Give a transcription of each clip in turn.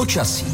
Počasí.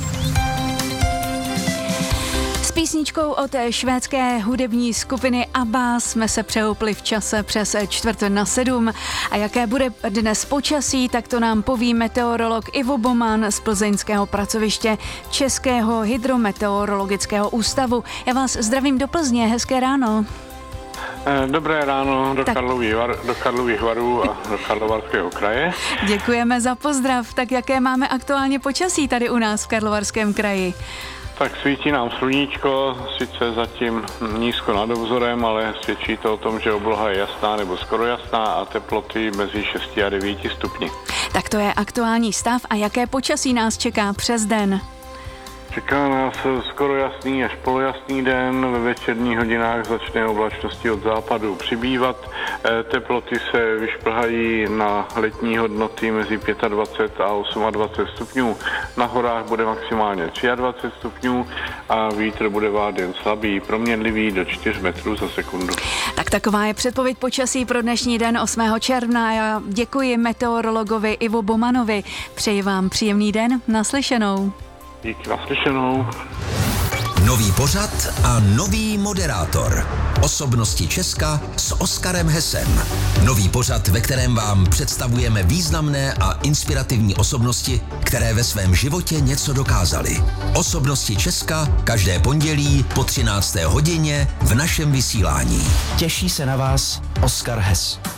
S písničkou od švédské hudební skupiny ABBA jsme se přehoupli v čase přes 6:45. A jaké bude dnes počasí, tak to nám poví meteorolog Ivo Boman z plzeňského pracoviště Českého hydrometeorologického ústavu. Já vás zdravím do Plzně, hezké ráno. Dobré ráno do Karlových Varů a do Karlovarského kraje. Děkujeme za pozdrav. Tak jaké máme aktuálně počasí tady u nás v Karlovarském kraji? Tak svítí nám sluníčko, sice zatím nízko nad obzorem, ale svědčí to o tom, že obloha je jasná nebo skoro jasná a teploty mezi 6 a 9 stupni. Tak to je aktuální stav a jaké počasí nás čeká přes den? Čeká nás skoro jasný až polojasný den, ve večerních hodinách začne oblačnosti od západu přibývat, teploty se vyšplhají na letní hodnoty mezi 25 a 28 stupňů, na horách bude maximálně 23 stupňů a vítr bude vát jen slabý, proměnlivý do 4 metrů za sekundu. Tak taková je předpověď počasí pro dnešní den 8. června. Já děkuji meteorologovi Ivo Bomanovi, přeji vám příjemný den, naslyšenou. Díky, naslyšenou. Nový pořad a nový moderátor. Osobnosti Česka s Oskarem Hessem. Nový pořad, ve kterém vám představujeme významné a inspirativní osobnosti, které ve svém životě něco dokázaly. Osobnosti Česka každé pondělí po 13. hodině v našem vysílání. Těší se na vás Oskar Hess.